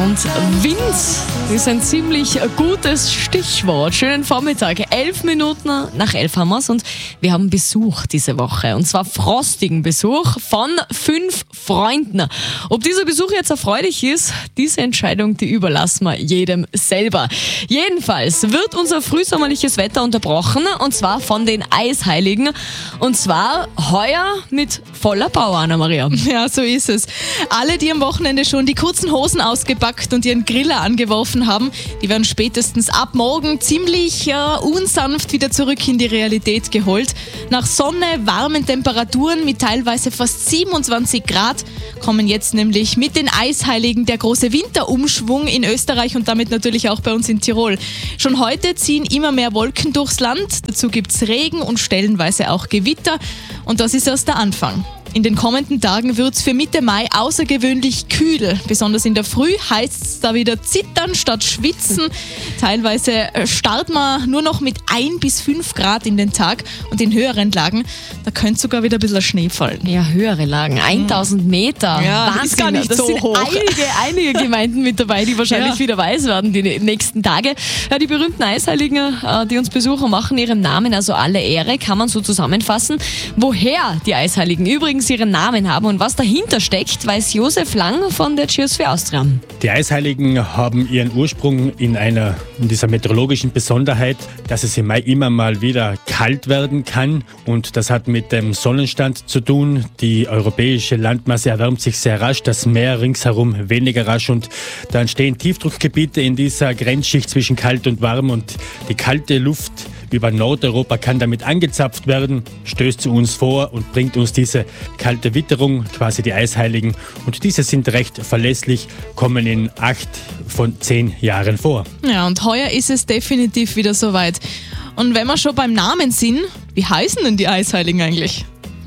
Und Wind ist ein ziemlich gutes Stichwort. Schönen Vormittag. 11 Minuten nach 11 haben wir's und wir haben Besuch diese Woche. Und zwar frostigen Besuch von 5 Freunden. Ob dieser Besuch jetzt erfreulich ist, diese Entscheidung, die überlassen wir jedem selber. Jedenfalls wird unser frühsommerliches Wetter unterbrochen und zwar von den Eisheiligen. Und zwar heuer mit voller Power, Anna-Maria. Ja, so ist es. Alle, die am Wochenende schon die kurzen Hosen ausgepackt und ihren Griller angeworfen haben, die werden spätestens ab morgen ziemlich unsanft wieder zurück in die Realität geholt. Nach Sonne, warmen Temperaturen mit teilweise fast 27 Grad kommen jetzt nämlich mit den Eisheiligen der große Winterumschwung in Österreich und damit natürlich auch bei uns in Tirol. Schon heute ziehen immer mehr Wolken durchs Land. Dazu gibt's Regen und stellenweise auch Gewitter. Und das ist erst der Anfang. In den kommenden Tagen wird es für Mitte Mai außergewöhnlich kühl. Besonders in der Früh heißt es da wieder zittern statt schwitzen. Teilweise startet man nur noch mit 1 bis 5 Grad in den Tag. Und in höheren Lagen, da könnte sogar wieder ein bisschen Schnee fallen. Ja, höhere Lagen, 1000 Meter. Ja, Wahnsinn. ist gar nicht das so sind hoch. Einige Gemeinden mit dabei, die wahrscheinlich wieder weiß werden die nächsten Tage. Ja, die berühmten Eisheiligen, die uns besuchen, machen ihrem Namen also alle Ehre, kann man so zusammenfassen. Woher die Eisheiligen übrigens ihren Namen haben und was dahinter steckt, weiß Josef Lang von der Geosphere Austria. Die Eisheiligen haben ihren Ursprung in dieser meteorologischen Besonderheit, dass es im Mai immer mal wieder kalt werden kann. Und das hat mit dem Sonnenstand zu tun. Die europäische Landmasse erwärmt sich sehr rasch, das Meer ringsherum weniger rasch. Und da entstehen Tiefdruckgebiete in dieser Grenzschicht zwischen kalt und warm. Und die kalte Luft über Nordeuropa kann damit angezapft werden, stößt zu uns vor und bringt uns diese kalte Witterung, quasi die Eisheiligen. Und diese sind recht verlässlich, kommen in 8 von 10 Jahren vor. Ja, und heuer ist es definitiv wieder soweit. Und wenn wir schon beim Namen sind, wie heißen denn die Eisheiligen eigentlich?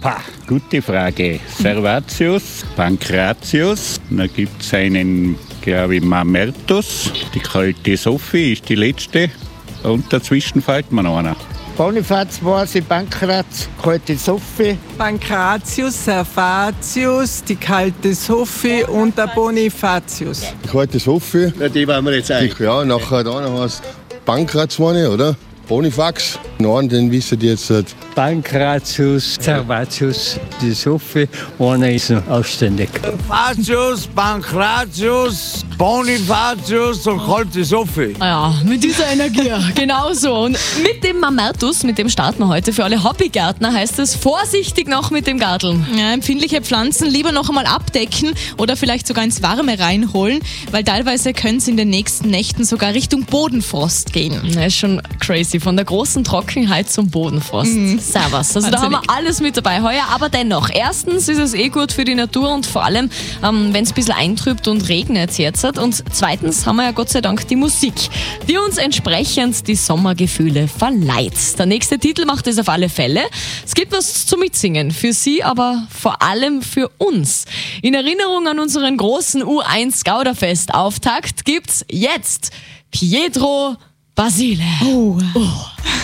Gute Frage. Servatius, Pankratius, dann gibt es einen, glaube ich, Mamertus. Die kalte Sophie ist die letzte. Und dazwischen fällt mir noch einer. Bonifaz, Borsi, Pankraz, kalte Sophie. Pankratius, Servatius, die kalte Sophie und der Bonifatius. Die kalte Sophie. Ja, die waren wir jetzt eigentlich. Ja, nachher da noch heißt Pankraz, oder? Bonifax. Nein, den wissen die jetzt nicht. Pankratius, Servatius, die Sophie, einer ist noch ausständig. Servatius, Pankratius, Bonifatius und kalte Sophie. Ja, mit dieser Energie, genauso. Und mit dem Mamertus, mit dem starten wir heute für alle Hobbygärtner, heißt es vorsichtig noch mit dem Garteln. Ja, empfindliche Pflanzen lieber noch einmal abdecken oder vielleicht sogar ins Warme reinholen, weil teilweise können es in den nächsten Nächten sogar Richtung Bodenfrost gehen. Das ist schon crazy, von der großen Trockenheit zum Bodenfrost. Servus. Also da haben wir alles mit dabei heuer, aber dennoch, erstens ist es gut für die Natur und vor allem, wenn es ein bisschen eintrübt und regnet jetzt. Und zweitens haben wir ja Gott sei Dank die Musik, die uns entsprechend die Sommergefühle verleiht. Der nächste Titel macht es auf alle Fälle. Es gibt was zum Mitsingen, für Sie, aber vor allem für uns. In Erinnerung an unseren großen U1 Gauderfest-Auftakt gibt's jetzt Pietro Basile. Oh.